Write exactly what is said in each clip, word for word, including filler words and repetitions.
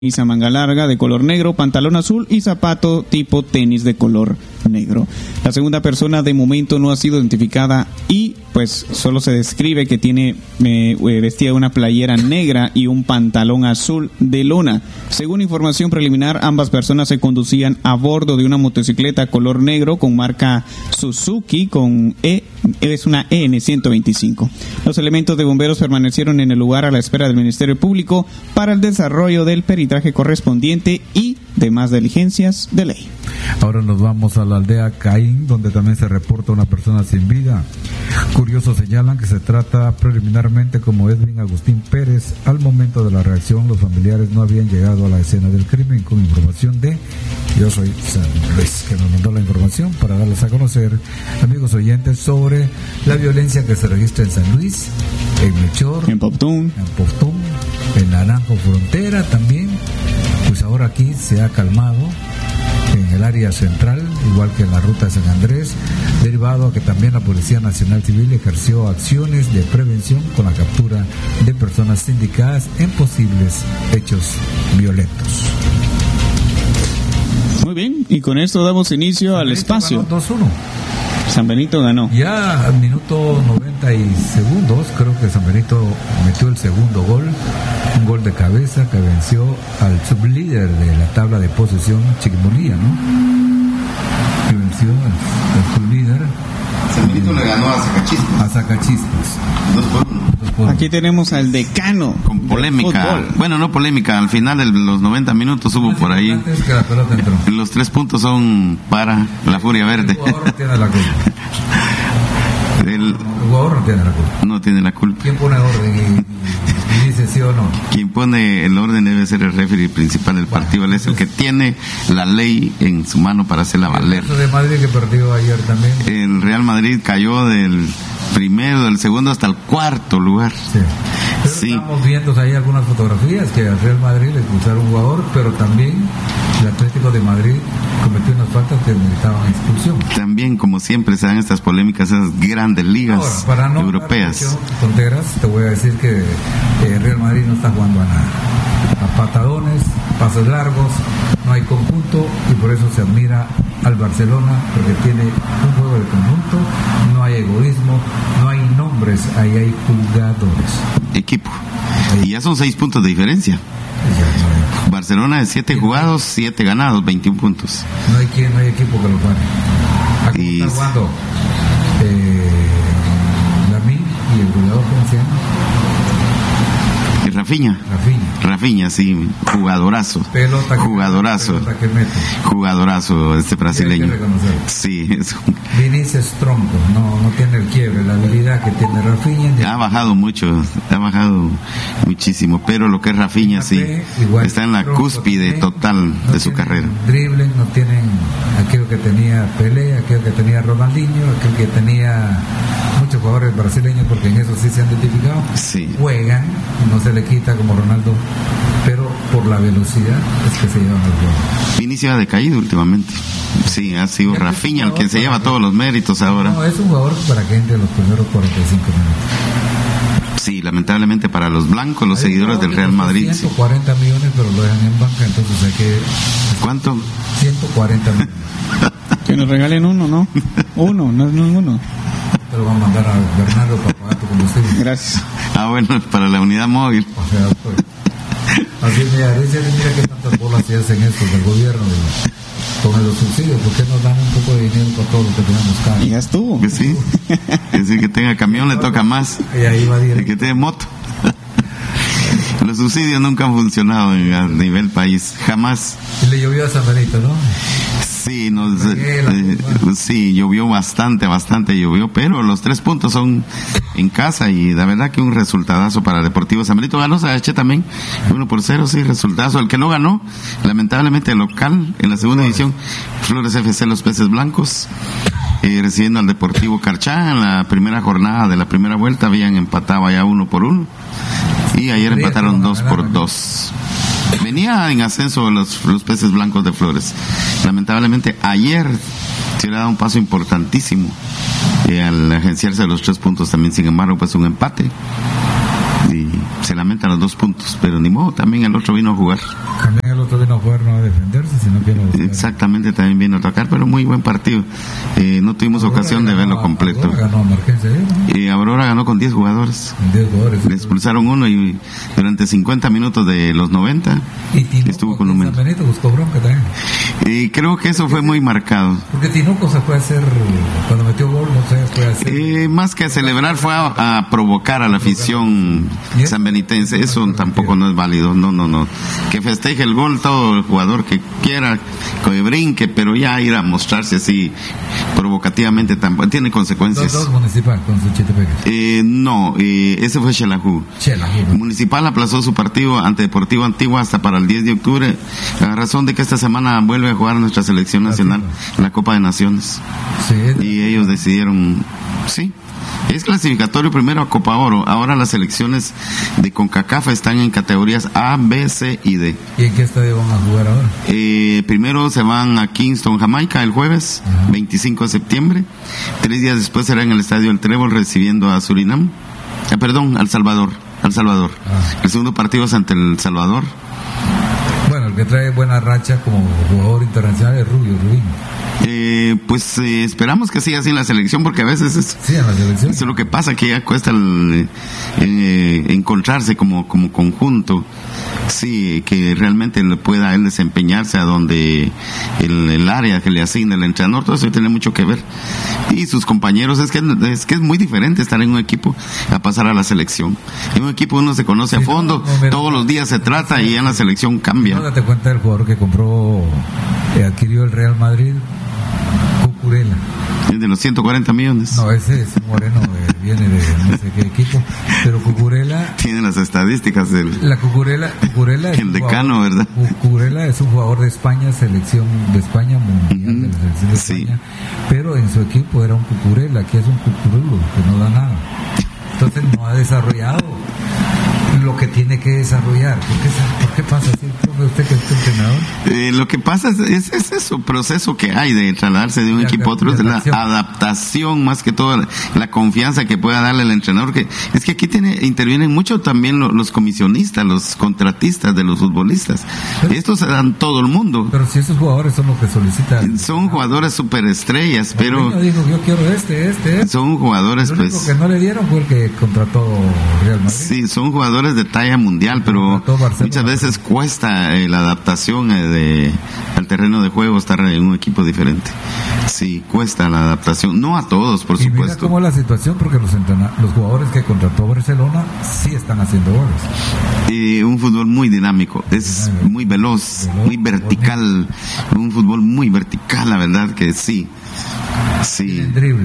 camisa manga larga de color negro, pantalón azul y zapato tipo tenis de color negro. La segunda persona de momento no ha sido identificada y pues solo se describe que tiene eh, vestida una playera negra y un pantalón azul de lona. Según información preliminar, ambas personas se conducían a bordo de una motocicleta color negro con marca Suzuki con E, es una E N ciento veinticinco. Los elementos de bomberos permanecieron en el lugar a la espera del Ministerio Público para el desarrollo del peritaje correspondiente y demás diligencias de ley. Ahora nos vamos a la aldea Caín, donde también se reporta una persona sin vida. Curiosos señalan que se trata preliminarmente como Edwin Agustín Pérez. Al momento de la reacción, los familiares no habían llegado a la escena del crimen con información de Yo Soy San Luis, que nos mandó la información para darles a conocer, amigos oyentes, sobre la violencia que se registra en San Luis, en Melchor, en Poptún, en Poptún, en Naranjo Frontera también. Pues ahora aquí se ha calmado en el área central, igual que en la ruta de San Andrés, derivado a que también la Policía Nacional Civil ejerció acciones de prevención con la captura de personas sindicadas en posibles hechos violentos. Muy bien, y con esto damos inicio al espacio. dos uno. San Benito ganó. Ya al minuto noventa y segundos, creo que San Benito metió el segundo gol, un gol de cabeza que venció al sublíder de la tabla de posesión, Chiquimolía, ¿no? Que venció al, al sublíder. San Benito le ganó a Zacachispas. A Zacachispas. Dos por uno. Aquí tenemos al decano. Con polémica. Bueno, no polémica. Al final de los noventa minutos hubo por ahí. Es que la pelota entró. Los tres puntos son para la Furia Verde. El jugador no tiene la culpa. El, el jugador no tiene la culpa. No tiene la culpa. ¿Quién pone orden y, y dice sí o no? Quien pone el orden debe ser el referee principal del partido. Él es el que tiene la ley en su mano para hacerla valer. El de Madrid que perdió ayer también. El Real Madrid cayó del primero, del segundo hasta el cuarto lugar. Sí. Pero sí. Estamos viendo ahí algunas fotografías que al Real Madrid le expulsaron un jugador, pero también el Atlético de Madrid cometió unas faltas que necesitaban expulsión. También, como siempre, se dan estas polémicas, esas grandes ligas Ahora, para no europeas. Tonteras, te voy a decir que el eh, Real Madrid no está jugando a nada. A patadones, pasos largos, no hay conjunto y por eso se admira al Barcelona, porque tiene un juego de conjunto, no hay egoísmo, no hay nombres, ahí hay jugadores. Equipo. Ahí. Y ya son seis puntos de diferencia. Ya, no Barcelona de siete jugados, siete ganados, veintiún puntos. No hay quien, no hay equipo que lo pare. Aquí y... está jugando eh, Lamine y el goleador, ¿cómo se llama? Rafinha. Rafinha. Rafinha, sí, jugadorazo. Pelota que jugadorazo. Pelota que mete. Jugadorazo este brasileño. Sí, es un... Vinicius tronco, no, no tiene el quiebre, la habilidad que tiene Rafinha. Ha bajado mucho, ha bajado muchísimo, pero lo que es Rafinha sí, igual, está en la tronco, cúspide total no de su carrera. Drible, no tienen aquello que tenía Pelé, aquello que tenía Ronaldinho, aquello que tenía muchos jugadores brasileños, porque en eso sí se han identificado. Sí. Juegan, no se le quita como Ronaldo, pero por la velocidad es que se llevan al juego. Vinicius ha decaído últimamente. Sí, ha sido Rafinha el que se lleva todos los méritos ahora. No, es un jugador para que entre los primeros cuarenta y cinco minutos. Sí, lamentablemente para los blancos, los Hay seguidores del Real Madrid. ciento cuarenta sí. millones, pero lo dejan en banca, entonces hay que... ¿Cuánto? ciento cuarenta millones. Que nos regalen uno, ¿no? Uno, no es ninguno. Te lo van a mandar a Bernardo para pagar tu combustible. Gracias. Ah, bueno, para la unidad móvil. O sea, pues, así mira, dice, mira que tantas bolas se hacen esto del gobierno de, con los subsidios, ¿por qué nos dan un poco de dinero para todo lo que tenemos acá? Y ya estuvo. Que sí, es decir, que tenga camión le toca más. Y ahí va directo. El que tenga moto. Los subsidios nunca han funcionado a nivel país, jamás. Y le llovió a San Benito, ¿no? Sí, nos, eh, sí, llovió bastante, bastante llovió, pero los tres puntos son en casa y la verdad que un resultadazo para Deportivo San Benito. Ganó Sayache también, uno por cero, sí, resultadazo. El que no ganó, lamentablemente, el local en la segunda edición, Flores F C Los Peces Blancos, eh, recibiendo al Deportivo Carchá en la primera jornada de la primera vuelta, habían empatado ya uno por uno y ayer empataron dos por dos. Venía en ascenso los, los Peces Blancos de Flores. Lamentablemente ayer se le ha dado un paso importantísimo eh, al agenciarse los tres puntos también. Sin embargo, pues un empate y se lamentan los dos puntos, pero ni modo, también el otro vino a jugar. También el otro vino a jugar, no a defenderse, sino que no. Exactamente, también vino a atacar, pero muy buen partido. Eh, no tuvimos Aurora ocasión de verlo a, completo. Aurora ganó a Marquense, ¿no? Y Aurora ganó con diez jugadores. diez jugadores. Le expulsaron uno y durante cincuenta minutos de los noventa y Tinoco, estuvo con un menos. San Benito buscó bronca también. Y creo que eso fue muy marcado. Porque Tinoco se puede hacer, cuando metió gol, no se puede hacer. Eh, más que a celebrar, fue a, a provocar a la afición sanbenitense. Eso tampoco no es válido. No, no, no. Que festeje el gol todo el jugador que quiera, que brinque, pero ya ir a mostrarse así provocativamente tampoco tiene consecuencias. Dos, dos municipal con Suchitepeques. Eh, no, eh, ese fue Xelajú. Xelajú. Municipal aplazó su partido ante Deportivo Antigua hasta para el diez de octubre, a razón de que esta semana vuelve a jugar nuestra selección nacional en la Copa de Naciones. Sí, y ellos decidieron, sí, es clasificatorio primero a Copa Oro. Ahora las selecciones de CONCACAF están en categorías A, B, C y D. ¿Y en qué estadio van a jugar ahora? Eh, primero se van a Kingston, Jamaica, el jueves, uh-huh. veinticinco de septiembre. Tres días después será en el estadio El Trébol recibiendo a Surinam. Eh, perdón, al Salvador. Al Salvador. Uh-huh. El segundo partido es ante El Salvador. Bueno, el que trae buena racha como jugador internacional es Rubio Rubín. Eh, pues eh, esperamos que siga así en la selección, porque a veces es, sí, en la selección. es lo que pasa, que ya cuesta el, eh, encontrarse como, como conjunto, sí, que realmente le pueda él desempeñarse a donde el, el área que le asigna el entrenador. Todo eso tiene mucho que ver, y sus compañeros. Es que es que es muy diferente estar en un equipo a pasar a la selección. En un equipo uno se conoce sí, a fondo, no, no, mira, todos los días se trata, sí, y en la selección cambia. No, date cuenta del jugador que compró, que adquirió el Real Madrid, Cucurella. De los ciento cuarenta millones. No, ese es Moreno, eh, viene de no sé qué equipo, pero Cucurella tiene las estadísticas del la Cucurella, Cucurella es el decano, jugador, ¿verdad? Cucurella es un jugador de España, selección de España, mundial uh-huh. de la selección de España, sí. Pero en su equipo era un Cucurella, aquí es un Cucurulo que no da nada. Entonces no ha desarrollado lo que tiene que desarrollar. ¿Por qué, por qué pasa así, profe, usted que es entrenador? Eh, lo que pasa es, es, es ese proceso que hay de trasladarse de un de equipo a otro, de la adaptación, más que todo, la, la confianza que pueda darle el entrenador. Que es que aquí tiene, intervienen mucho también los, los comisionistas, los contratistas de los futbolistas. Pero, estos se dan todo el mundo. Pero si esos jugadores son los que solicitan. Son jugadores superestrellas, pero. Dijo, yo quiero este, este, este. Son jugadores, lo pues. Lo que no le dieron fue el que contrató Real Madrid. Sí, son jugadores de talla mundial, pero muchas veces cuesta eh, la adaptación eh, de, al terreno de juego, estar en un equipo diferente. Sí, cuesta la adaptación, no a todos, por y supuesto. Mira cómo es la situación, porque los, los jugadores que contrató Barcelona sí están haciendo goles. Eh, un fútbol muy dinámico, es dinámico. muy veloz, veloz, muy vertical, bonito. Un fútbol muy vertical, la verdad que sí. Sí. El drible.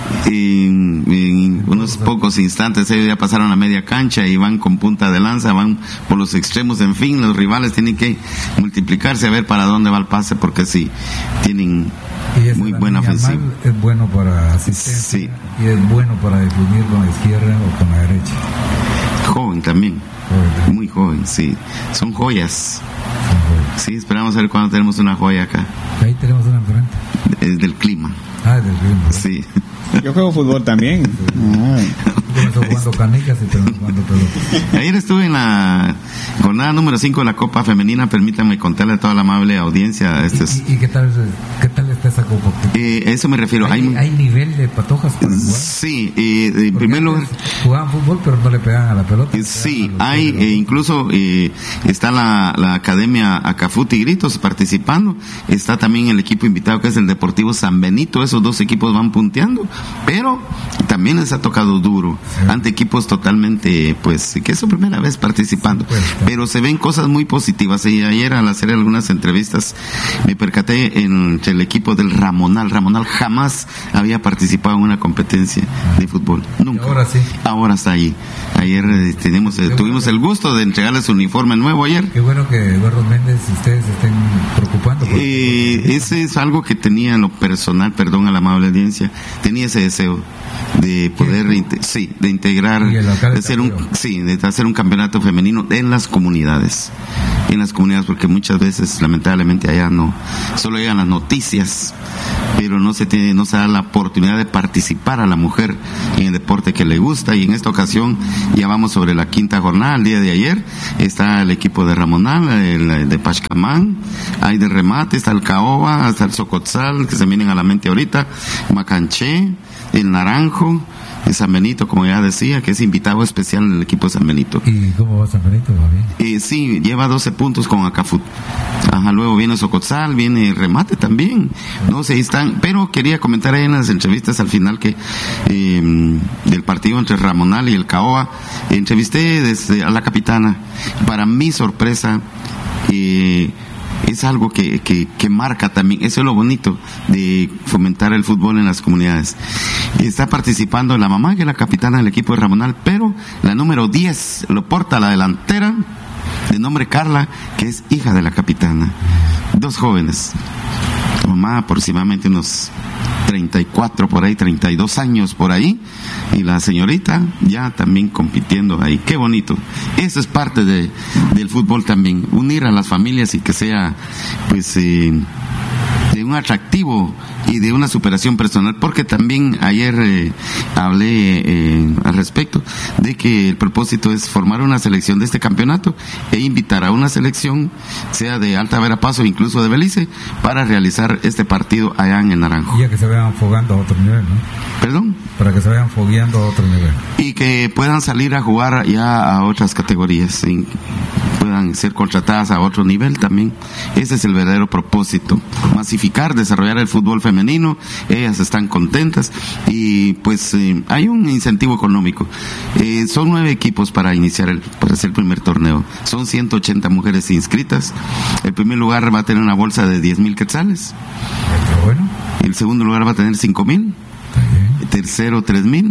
En, en unos pocos instantes ellos ya pasaron a media cancha y van con punta de lanza, van por los extremos. En fin, los rivales tienen que multiplicarse a ver para dónde va el pase, porque sí, tienen muy buena ofensiva. Es bueno para asistencia, sí. Y es bueno para definir con la izquierda o con la derecha. Joven también, joven. Muy joven, sí. Son joyas. Son joyas. Sí, esperamos a ver cuándo tenemos una joya acá. Ahí tenemos una enfrente. Es del clima. Ah, del clima. Sí. Yo juego fútbol también. Comenzó jugando canicas y terminó jugando pelota. Ayer estuve en la jornada número cinco de la Copa Femenina. Permítanme contarle a toda la amable audiencia. Este es... ¿Y, y qué tal qué tal está esa Copa? Eh, eso me refiero. ¿Hay, hay, ¿Hay nivel de patojas para jugar? Sí, eh, en primer lugar. Jugaban fútbol, pero no le pegaban a la pelota. Sí, hay, eh, incluso eh, está la, la Academia Acafú Tigritos participando. Está también el equipo invitado, que es el Deportivo San Benito. Esos dos equipos van punteando, pero también les ha tocado duro, sí, ante equipos totalmente, pues, que es su primera vez participando, sí, pues, pero se ven cosas muy positivas. Y ayer, al hacer algunas entrevistas, me percaté entre el equipo del Ramonal. Ramonal jamás había participado en una competencia de fútbol, nunca. Ahora sí. Ahora está ahí. Ayer eh, tenemos, eh, tuvimos bueno, el gusto de entregarles su uniforme nuevo ayer. Qué bueno que Eduardo Méndez y ustedes se estén preocupando. Por eh, ese es algo que tenía en lo personal, perdón a la amable audiencia, tenía ese deseo de poder inte- sí, de integrar, de hacer un sí, de hacer un campeonato femenino en las comunidades, en las comunidades, porque muchas veces lamentablemente allá no, solo llegan las noticias, pero no se tiene, no se da la oportunidad de participar a la mujer en el deporte que le gusta, y en esta ocasión ya vamos sobre la quinta jornada. El día de ayer está el equipo de Ramonal, el de Pachcamán, hay de remate, está el Caoba, está el Socotzal, que se vienen a la mente ahorita, Macanché, el Naranjo, de San Benito, como ya decía, que es invitado especial del equipo de San Benito. ¿Y cómo va San Benito? ¿Va bien? Eh, sí, lleva doce puntos con Acafut. Ajá, luego viene Socotzal, viene Remate también. No sé, ahí están. Pero quería comentar ahí en las entrevistas al final que eh, del partido entre Ramonal y el Caoba, entrevisté desde a la capitana. Para mi sorpresa, eh, es algo que, que, que marca también, eso es lo bonito de fomentar el fútbol en las comunidades. Está participando la mamá, que es la capitana del equipo de Ramonal, pero la número diez lo porta la delantera, de nombre Carla, que es hija de la capitana. Dos jóvenes, la mamá aproximadamente unos treinta y cuatro por ahí, treinta y dos años por ahí, y la señorita ya también compitiendo ahí. Qué bonito. Eso es parte de, del fútbol también, unir a las familias y que sea pues eh, de un atractivo y de una superación personal, porque también ayer eh, hablé eh, al respecto de que el propósito es formar una selección de este campeonato e invitar a una selección, sea de Alta Verapazo o incluso de Belice, para realizar este partido allá en el Naranjo. Y ya que se vayan fogando a otro nivel, ¿no? ¿Perdón? Para que se vayan fogueando a otro nivel. Y que puedan salir a jugar ya a otras categorías, ¿sí? Puedan ser contratadas a otro nivel también. Ese es el verdadero propósito, masificar, desarrollar el fútbol femenino. Ellas están contentas y pues eh, hay un incentivo económico. Eh, son nueve equipos para iniciar el, para hacer el primer torneo. Son ciento ochenta mujeres inscritas. El primer lugar va a tener una bolsa de diez mil quetzales. Bueno. El segundo lugar va a tener cinco mil. El tercero tres mil.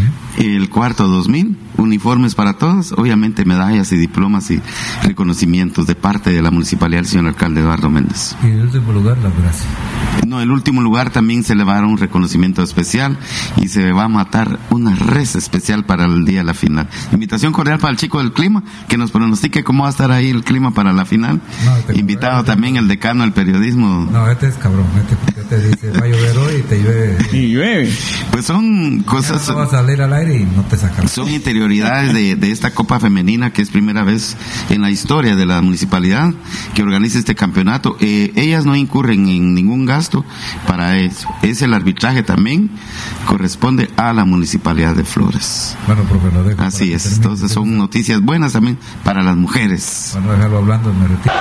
El cuarto dos mil. Uniformes para todos, obviamente medallas y diplomas y reconocimientos de parte de la municipalidad del señor alcalde Eduardo Méndez. Y en último lugar, la gracia. No, el último lugar también se le va a dar un reconocimiento especial y se va a matar una res especial para el día de la final. Invitación cordial para el chico del clima, que nos pronostique cómo va a estar ahí el clima para la final. No, este Invitado este también el decano del periodismo. No, este es cabrón, este, este dice, va a llover hoy y te llueve. Y llueve. Pues son cosas... No vas a salir al aire y no te sacan. Son interioridades de, de esta Copa Femenina, que es primera vez en la historia de la municipalidad que organiza este campeonato. Eh, ellas no incurren en ningún gasto para eso. Es el arbitraje también, corresponde a la municipalidad de Flores. Bueno, profe, lo dejo. Así es, entonces son noticias buenas también para las mujeres. Para no dejarlo hablando, me retiro.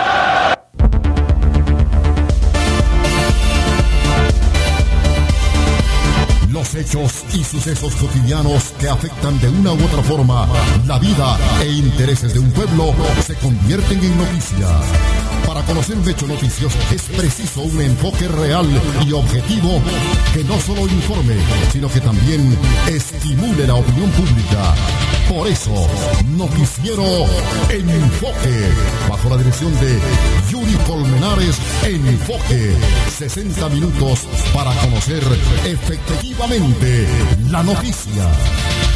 Los hechos y sucesos cotidianos que afectan de una u otra forma la vida e intereses de un pueblo se convierten en noticias. Para conocer un hecho noticioso es preciso un enfoque real y objetivo que no solo informe, sino que también estimule la opinión pública. Por eso, Noticiero Enfoque, bajo la dirección de Yuri Colmenares, Enfoque, sesenta minutos para conocer efectivamente la noticia.